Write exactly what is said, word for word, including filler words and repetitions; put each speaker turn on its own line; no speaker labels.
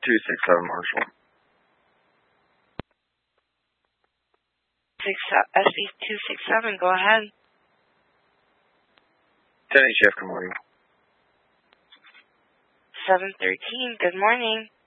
two six seven Marshall.
Six, S B two six seven, go ahead.
ten H F, good morning.
seven thirteen, good morning.